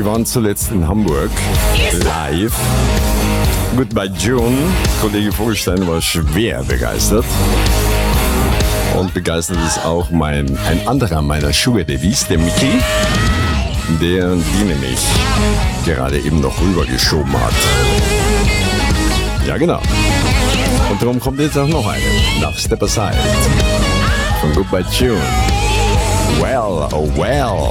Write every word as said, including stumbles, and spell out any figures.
Die waren zuletzt in Hamburg live. Goodbye June. Kollege Vogelstein war schwer begeistert. Und begeistert ist auch mein, ein anderer meiner Sugar Daddies, der Mickey, der die nämlich gerade eben noch rübergeschoben hat. Ja, genau. Und darum kommt jetzt auch noch eine. Nach Step Aside von Goodbye June. Well, oh well.